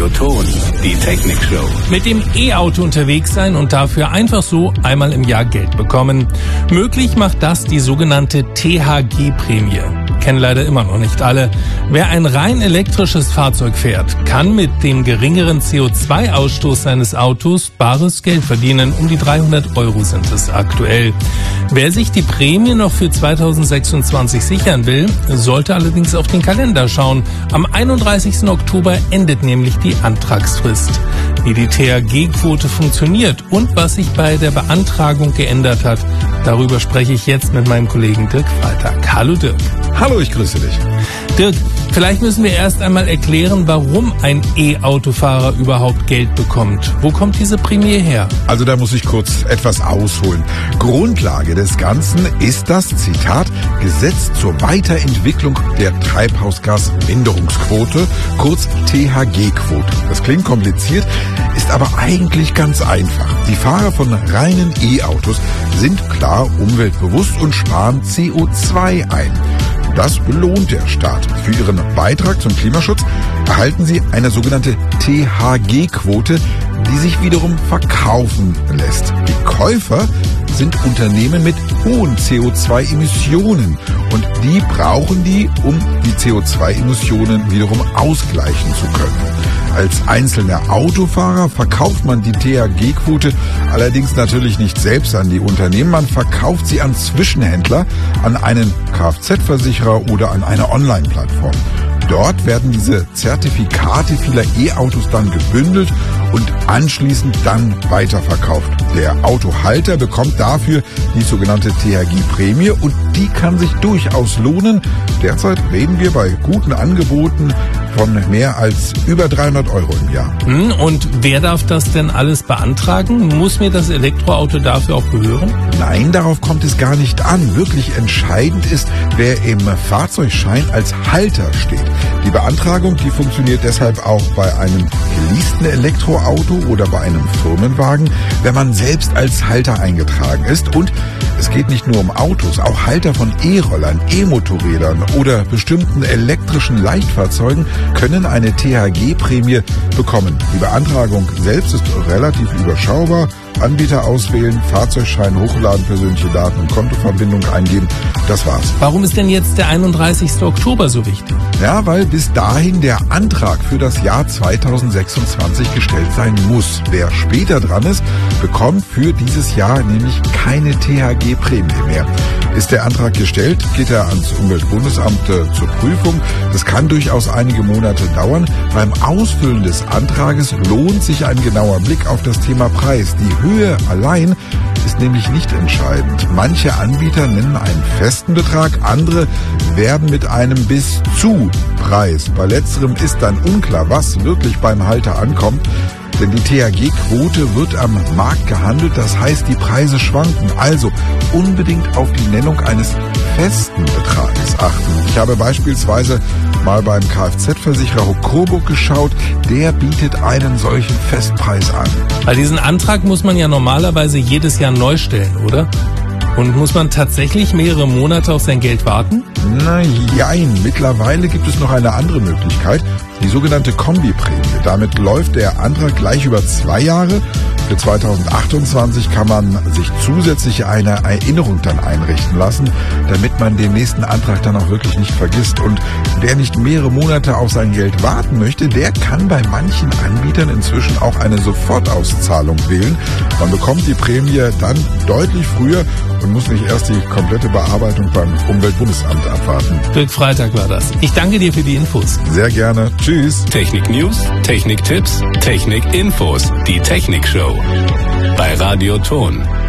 Radio Ton, die Technikshow. Mit dem E-Auto unterwegs sein und dafür einfach so einmal im Jahr Geld bekommen. Möglich macht das die sogenannte THG-Prämie. Kennen leider immer noch nicht alle. Wer ein rein elektrisches Fahrzeug fährt, kann mit dem geringeren CO2-Ausstoß seines Autos bares Geld verdienen. Um die 300 € sind es aktuell. Wer sich die Prämie noch für 2026 sichern will, sollte allerdings auf den Kalender schauen. Am 31. Oktober endet nämlich die Antragsfrist. Wie die THG-Quote funktioniert und was sich bei der Beantragung geändert hat, darüber spreche ich jetzt mit meinem Kollegen Dirk Freitag. Hallo Dirk. Hallo, ich grüße dich. Dirk, vielleicht müssen wir erst einmal erklären, warum ein E-Autofahrer überhaupt Geld bekommt. Wo kommt diese Prämie her? Also da muss ich kurz etwas ausholen. Grundlage des Ganzen ist das, Zitat, Gesetz zur Weiterentwicklung der Treibhausgasminderungsquote, kurz THG-Quote. Das klingt kompliziert, ist aber eigentlich ganz einfach. Die Fahrer von reinen E-Autos sind klar umweltbewusst und sparen CO2 ein. Das belohnt der Staat. Für ihren Beitrag zum Klimaschutz erhalten sie eine sogenannte THG-Quote, die sich wiederum verkaufen lässt. Die Käufer sind Unternehmen mit hohen CO2-Emissionen und die brauchen die, um die CO2-Emissionen wiederum ausgleichen zu können. Als einzelner Autofahrer verkauft man die THG-Quote allerdings natürlich nicht selbst an die Unternehmen, man verkauft sie an Zwischenhändler, an einen Kfz-Versicherer oder an eine Online-Plattform. Dort werden diese Zertifikate vieler E-Autos dann gebündelt und anschließend dann weiterverkauft. Der Autohalter bekommt dafür die sogenannte THG-Prämie und die kann sich durchaus lohnen. Derzeit reden wir bei guten Angeboten von mehr als über 300 € im Jahr. Und wer darf das denn alles beantragen? Muss mir das Elektroauto dafür auch gehören? Nein, darauf kommt es gar nicht an. Wirklich entscheidend ist, wer im Fahrzeugschein als Halter steht. Die Beantragung, die funktioniert deshalb auch bei einem geleasten Elektroauto oder bei einem Firmenwagen, wenn man selbst als Halter eingetragen ist. Und es geht nicht nur um Autos, auch Halter von E-Rollern, E-Motorrädern oder bestimmten elektrischen Leichtfahrzeugen können eine THG-Prämie bekommen. Die Beantragung selbst ist relativ überschaubar. Anbieter auswählen, Fahrzeugschein hochladen, persönliche Daten und Kontoverbindung eingeben. Das war's. Warum ist denn jetzt der 31. Oktober so wichtig? Ja, weil bis dahin der Antrag für das Jahr 2026 gestellt sein muss. Wer später dran ist, bekommt für dieses Jahr nämlich keine THG-Prämie mehr. Ist der Antrag gestellt, geht er ans Umweltbundesamt zur Prüfung. Das kann durchaus einige Monate dauern. Beim Ausfüllen des Antrages lohnt sich ein genauer Blick auf das Thema Preis. Die Höhe allein ist nämlich nicht entscheidend. Manche Anbieter nennen einen festen Betrag, andere werben mit einem Bis-zu-Preis. Bei letzterem ist dann unklar, was wirklich beim Halter ankommt. Denn die THG-Quote wird am Markt gehandelt, das heißt, die Preise schwanken. Also unbedingt auf die Nennung eines festen Betrages achten. Ich habe beispielsweise mal beim Kfz-Versicherer Coburg geschaut, der bietet einen solchen Festpreis an. Bei diesem Antrag muss man ja normalerweise jedes Jahr neu stellen, oder? Und muss man tatsächlich mehrere Monate auf sein Geld warten? Nein, mittlerweile gibt es noch eine andere Möglichkeit, die sogenannte Kombiprämie. Damit läuft der Antrag gleich über 2 Jahre. Für 2028 kann man sich zusätzlich eine Erinnerung dann einrichten lassen, damit man den nächsten Antrag dann auch wirklich nicht vergisst. Und wer nicht mehrere Monate auf sein Geld warten möchte, der kann bei manchen Anbietern inzwischen auch eine Sofortauszahlung wählen. Man bekommt die Prämie dann deutlich früher und muss nicht erst die komplette Bearbeitung beim Umweltbundesamt abwarten. Dirk Freitag war das. Ich danke dir für die Infos. Sehr gerne. Tschüss. Technik-News, Technik-Tipps, Technik-Infos, die Technikshow bei Radio Ton.